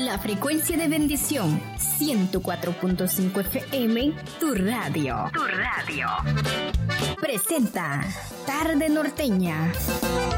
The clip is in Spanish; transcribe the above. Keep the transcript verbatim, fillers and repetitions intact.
La frecuencia de bendición, ciento cuatro punto cinco F M, tu radio. Tu radio. Presenta Tarde Norteña.